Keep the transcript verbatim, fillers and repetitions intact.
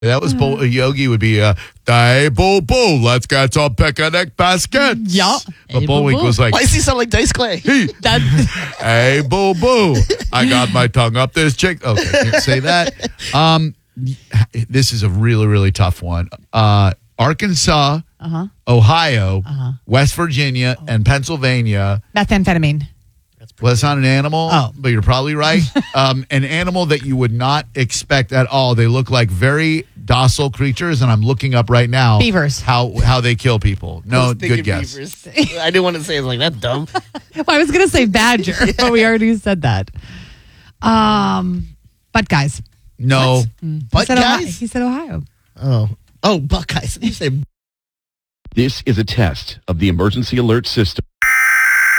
That was Bo- Yogi would be, uh, hey, boo boo, let's get some picnic baskets. Yeah. But Hey, Bullwink boo-boo. was like, Why does he sound like Dice Clay? hey, That, hey, boo boo, I got my tongue up this chick. Okay, can't say that. Um, this is a really, really tough one. Uh, Arkansas, uh-huh. Ohio, West Virginia, and Pennsylvania. methamphetamine. Well, it's not an animal, Oh. but you're probably right. um, an animal that you would not expect at all. They look like very docile creatures, and I'm looking up right now. Beavers. How how they kill people. I No, was thinking good guess. beavers. I didn't want to say it. I was like, that's dumb. Well, I was going to say badger, but we already said that. Um, but guys. No. He But said Ohio. guys? He said Ohio. Oh. Oh, Buckeyes. You say This is a test of the emergency alert system.